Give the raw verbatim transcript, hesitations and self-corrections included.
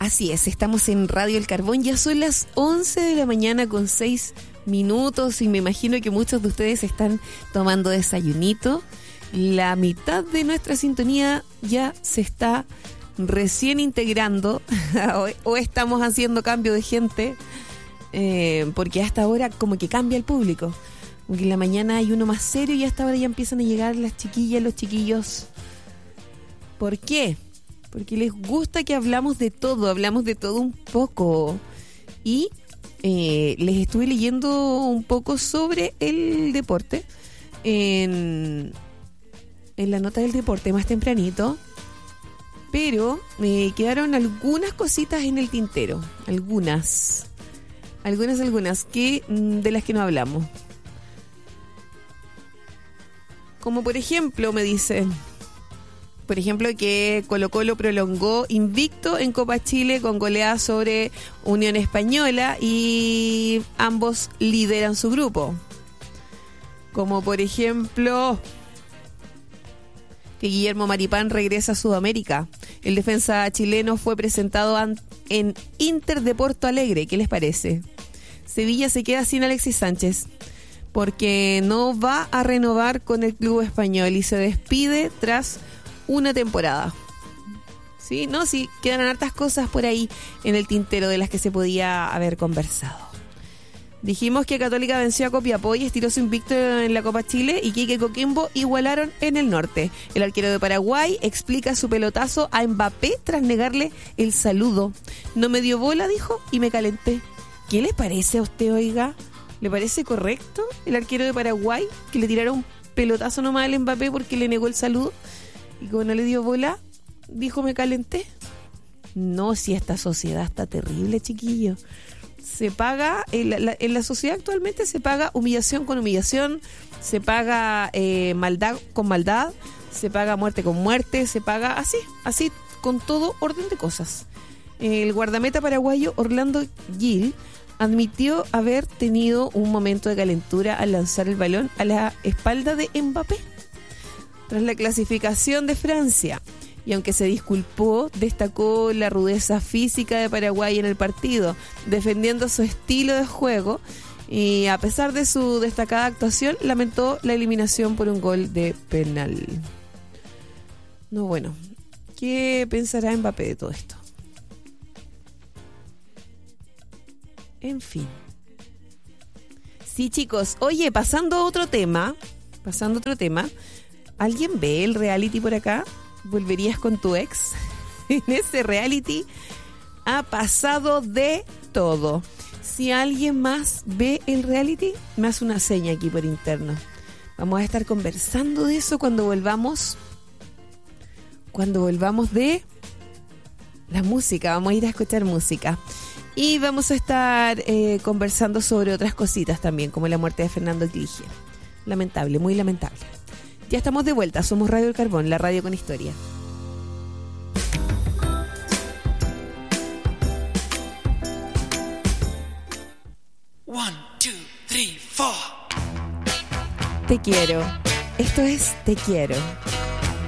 Así es, estamos en Radio El Carbón, ya son las once de la mañana con seis minutos y me imagino que muchos de ustedes están tomando desayunito. La mitad de nuestra sintonía ya se está recién integrando o, o estamos haciendo cambio de gente eh, porque hasta ahora como que cambia el público. Porque en la mañana hay uno más serio y hasta ahora ya empiezan a llegar las chiquillas, los chiquillos. ¿Por qué? Porque les gusta que hablamos de todo, hablamos de todo un poco. Y eh, les estuve leyendo un poco sobre el deporte en, en la nota del deporte más tempranito. Pero me eh, quedaron algunas cositas en el tintero. Algunas. Algunas, algunas que de las que no hablamos. Como por ejemplo, me dicen, por ejemplo que Colo-Colo prolongó invicto en Copa Chile con goleada sobre Unión Española y ambos lideran su grupo. Como por ejemplo que Guillermo Maripán regresa a Sudamérica. El defensa chileno fue presentado en Inter de Porto Alegre. ¿Qué les parece? Sevilla se queda sin Alexis Sánchez porque no va a renovar con el club español y se despide tras una temporada. Sí, no, sí, quedan hartas cosas por ahí en el tintero de las que se podía haber conversado. Dijimos que Católica venció a Copiapó y estiró su invicto en la Copa Chile y Quique Coquimbo igualaron en el norte. El arquero de Paraguay explica su pelotazo a Mbappé tras negarle el saludo. No me dio bola, dijo, y me calenté. ¿Qué le parece a usted, oiga? ¿Le parece correcto el arquero de Paraguay que le tirara un pelotazo nomás al Mbappé porque le negó el saludo? Y como no le dio bola, dijo me calenté. No, si esta sociedad está terrible, chiquillo. Se paga, en la, en la sociedad actualmente se paga humillación con humillación, se paga eh, maldad con maldad, se paga muerte con muerte, se paga así, así, con todo orden de cosas. El guardameta paraguayo Orlando Gil admitió haber tenido un momento de calentura al lanzar el balón a la espalda de Mbappé tras la clasificación de Francia. Y aunque se disculpó, destacó la rudeza física de Paraguay en el partido, defendiendo su estilo de juego y a pesar de su destacada actuación, lamentó la eliminación por un gol de penal. No, bueno, ¿qué pensará Mbappé de todo esto? En fin. Sí, chicos, oye, pasando a otro tema, pasando a otro tema, ¿alguien ve el reality por acá? ¿Volverías con tu ex? En ese reality ha pasado de todo. Si alguien más ve el reality, me hace una seña aquí por interno. Vamos a estar conversando de eso cuando volvamos. Cuando volvamos de la música. Vamos a ir a escuchar música. Y vamos a estar eh, conversando sobre otras cositas también, como la muerte de Fernando Clige. Lamentable, muy lamentable. Ya estamos de vuelta, somos Radio El Carbón, la radio con historia. One, two, three, four. Te quiero. Esto es Te Quiero.